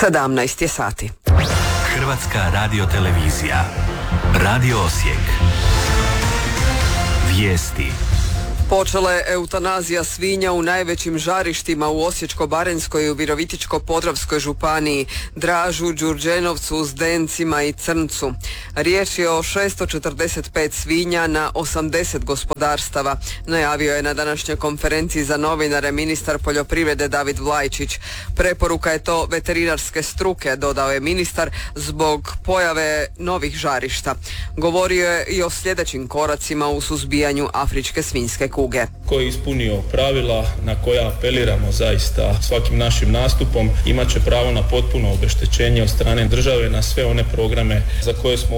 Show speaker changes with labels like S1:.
S1: 17 je sati.
S2: Hrvatska radiotelevizija. Radio Osijek. Vijesti.
S1: Počela je eutanazija svinja u najvećim žarištima u Osječko-baranjskoj i u Virovitičko-podravskoj županiji, Dražu, Đurđenovcu, Zdencima i Crncu. Riječ je o 645 svinja na 80 gospodarstava, najavio je na današnjoj konferenciji za novinare ministar poljoprivrede David Vlajčić. Preporuka je to veterinarske struke, dodao je ministar, zbog pojave novih žarišta. Govorio je i o sljedećim koracima u suzbijanju afričke svinjske kuge.
S3: Koji je ispunio pravila na koja apeliramo zaista svakim našim nastupom, imat će pravo na potpuno obeštećenje od strane države na sve one programe za koje smo